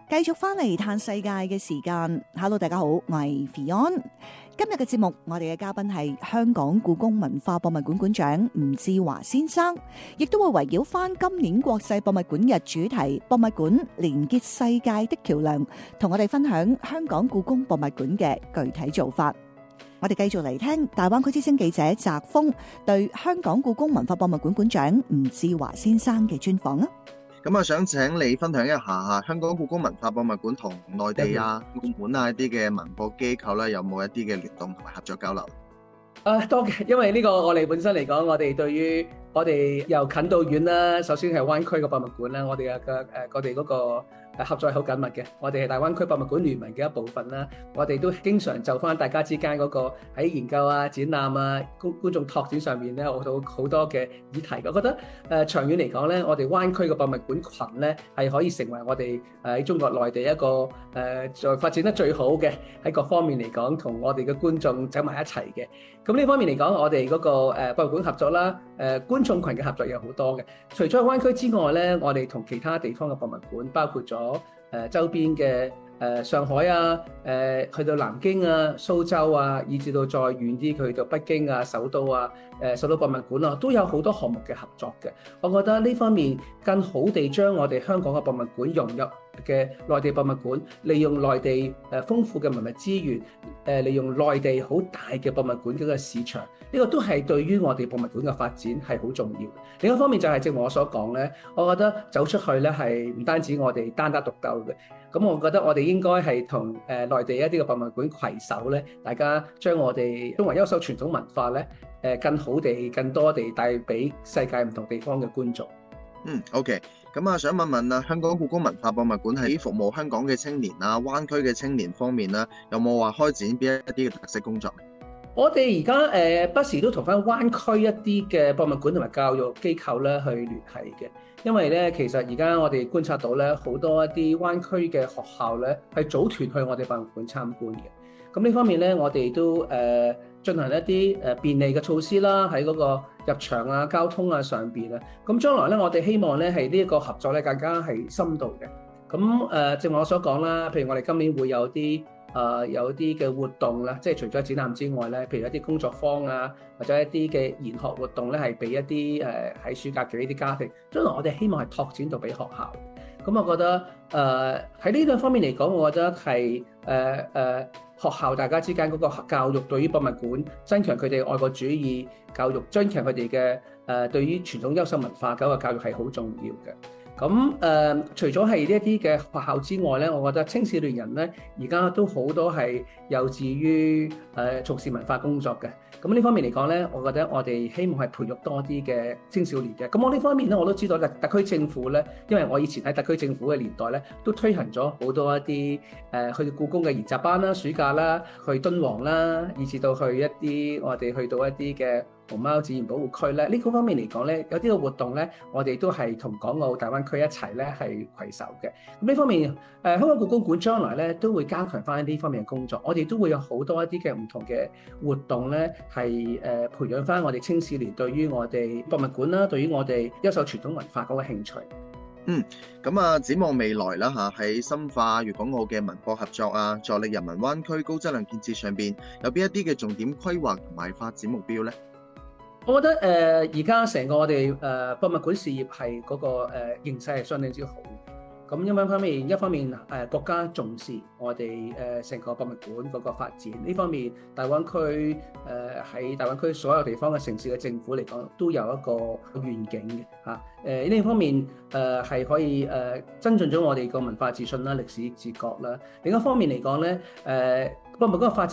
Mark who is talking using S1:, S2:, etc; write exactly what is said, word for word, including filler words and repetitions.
S1: 繼續翻嚟嘆世界嘅時間 ，Hello 大家好，我係 Fion。今日嘅節目，我哋嘅嘉賓係香港故宮文化博物館館長吳志華先生，亦都會圍繞翻今年國際博物館日主題博物館連結世界的橋梁，同我哋分享香港故宮博物館嘅具體做法。我哋繼續嚟聽大灣區之聲記者澤峰對香港故宮文化博物館館長吳志華先生嘅專訪啊！
S2: 咁啊，想請你分享一下香港故宮文化博物館同內地啊、澳門啊一啲嘅文博機構咧，有冇一啲嘅聯動同埋合作交流？
S3: 啊，多嘅，因為呢個我哋本身嚟講，我哋對於我哋由近到遠啦，首先係灣區嘅博物館啦，我哋嘅嘅誒，我哋嗰個合作係好緊密嘅，我哋係大灣區博物館聯盟嘅一部分啦，我哋都經常就翻大家之間嗰個喺研究啊、展覽啊、觀觀眾拓展上面咧，好多好多嘅議題。我覺得誒、呃、長遠嚟講咧，我哋灣區嘅博物館群咧係可以成為我哋喺中國內地一個誒在、呃、發展得最好嘅，喺各方面嚟講，同我哋嘅觀眾走埋一齊嘅。咁呢方面嚟講，我哋嗰個誒博物館合作啦，誒、呃、觀眾群嘅合作有好多嘅。除咗灣區之外咧，我哋同其他地方嘅博物館，包括咗誒、呃、周邊嘅誒、呃、上海啊，誒、呃、去到南京啊、蘇州啊，以至到再遠啲去到北京啊、首都啊、誒、呃、首都博物館啊，都有好多項目嘅合作嘅。我覺得呢方面更好地將我哋香港嘅博物館融入嘅內地博物館，利用內地誒豐富嘅文物資源，誒利用內地好大嘅博物館嘅市場，呢個都係對於我哋博物館嘅發展係好重要。另一方面就係正如我所講咧，我覺得走出去咧係唔單止我哋單打獨鬥嘅，咁我覺得我哋應該係同誒內地一啲嘅博物館攜手咧，大家將我哋中華優秀傳統文化咧誒更好地、更多地帶俾世界唔同地方嘅觀眾。
S2: 嗯 ，OK。咁啊，想問問啊，香港故宮文化博物館喺服務香港嘅青年啊、灣區嘅青年方面咧，有冇話開展邊一啲嘅特色工作？
S3: 我哋而家誒不時都同翻灣區一啲嘅博物館同埋教育機構咧去聯繫嘅，因為咧其實而家我哋觀察到咧好多一啲灣區嘅學校咧係組團去我哋博物館參觀嘅。咁呢方面咧，我哋都誒、呃、進行一啲誒便利嘅措施啦，喺嗰個入場啊、交通啊上邊啊。咁將來咧，我哋希望咧係呢一個合作咧更加係深度嘅。咁誒、呃，正如我所講啦，譬如我哋今年會有啲誒、呃、有啲嘅活動啦，即係除咗展覽之外咧，譬如一啲工作坊啊，或者一啲嘅研學活動咧，係俾一啲誒喺暑假嘅呢啲家庭。將來我哋希望係拓展到俾學校。咁我覺得誒喺呢兩方面嚟講，我覺得係誒誒學校大家之間嗰個教育對於博物館增強佢哋愛國主義教育，增強佢哋嘅誒對於傳統優秀文化嗰個教育係好重要嘅。咁誒、呃，除咗係呢一啲嘅學校之外咧，我覺得青少年人咧而家都好多係有志於誒從事文化工作嘅。咁呢方面嚟講咧，我覺得我哋希望係培育多啲嘅青少年嘅。咁我呢方面咧，我都知道咧，特區政府咧，因為我以前喺特區政府嘅年代咧，都推行咗好多一啲誒、呃、去故宮嘅研習班啦、暑假啦、去敦煌啦，以至到去一啲我哋去到一啲嘅熊貓自然保護區咧，呢個方面嚟講咧，有啲嘅活動咧，我哋都係同港澳大灣區一齊咧係攜手嘅。咁呢方面，誒、呃、香港故宮館將來咧都會加強翻呢方面嘅工作，我哋都會有好多一啲嘅唔同嘅活動咧，係誒、呃、培養翻我哋青少年對於我哋博物館啦，對於我哋優秀傳統文化嗰個興趣。
S2: 嗯，咁啊，展望未來啦嚇，喺深化粵港澳嘅文博合作啊，助力人民灣區高質量建設上邊，有邊一啲嘅重點規劃同埋發展目標咧？
S3: 我覺得誒而家成個我哋誒、呃、博物館事業係嗰、那個誒、呃、形勢係相當之好。咁一方面，一方面誒、呃、國家重視我哋誒成個博物館嗰個發展，呢方面大灣區誒喺、呃、大灣區所有地方嘅城市嘅政府嚟講，都有一個願景嘅嚇。誒呢方面誒係、呃、可以誒、呃、增進咗我哋個文化自信啦、歷史自覺啦。另一方面嚟講咧，誒、呃、博物館嘅發展